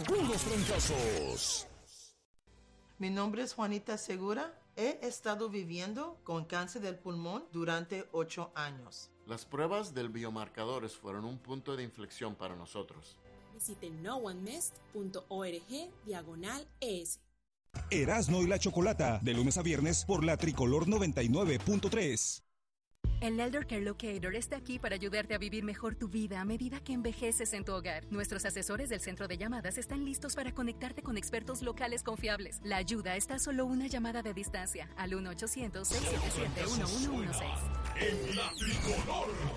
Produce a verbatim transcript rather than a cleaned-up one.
Puros fracasos. Mi nombre es Juanita Segura. He estado viviendo con cáncer del pulmón durante ocho años. Las pruebas del biomarcadores fueron un punto de inflexión para nosotros. Visite no one missed punto org diagonal es. Erasno y la Chocolata, de lunes a viernes por la Tricolor noventa y nueve punto tres. El Elder Care Locator está aquí para ayudarte a vivir mejor tu vida a medida que envejeces en tu hogar. Nuestros asesores del centro de llamadas están listos para conectarte con expertos locales confiables. La ayuda está a solo una llamada de distancia al uno ochocientos, seis siete siete, uno uno uno seis. En la Tricolor.